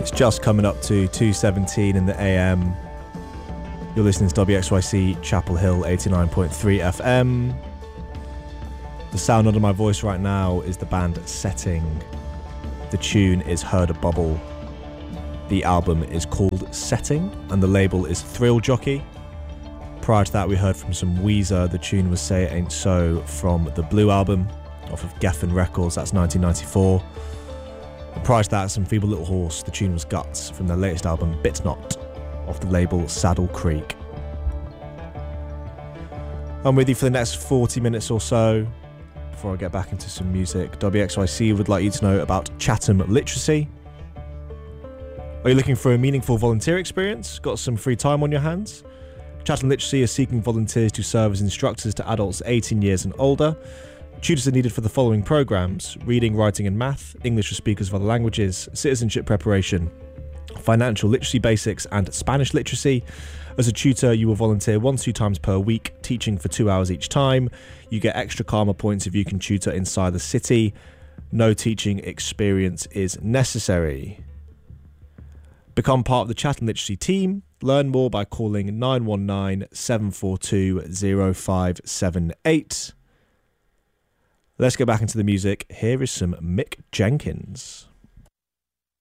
It's just coming up to 2:17 in the AM. You're listening to WXYC Chapel Hill 89.3 FM. The sound under my voice right now is the band Setting. The tune is Heard a Bubble. The album is called Setting and the label is Thrill Jockey. Prior to that we heard from some Weezer. The tune was Say It Ain't So from the Blue album off of Geffen Records, that's 1994. And prior to that some Feeble Little Horse. The tune was Guts from their latest album Bit Not off the label Saddle Creek. I'm with you for the next 40 minutes or so. Before I get back into some music, WXYC would like you to know about Chatham Literacy. Are you looking for a meaningful volunteer experience? Got some free time on your hands? Chatham Literacy is seeking volunteers to serve as instructors to adults 18 years and older. Tutors are needed for the following programmes: reading, writing and math, English for speakers of other languages, citizenship preparation, financial literacy basics and Spanish literacy. As a tutor, you will volunteer 1-2 times per week, teaching for 2 hours each time. You get extra karma points if you can tutor inside the city. No teaching experience is necessary. Become part of the Chatham Literacy team. Learn more by calling 919 742 0578. Let's get back into the music. Here is some Mick Jenkins.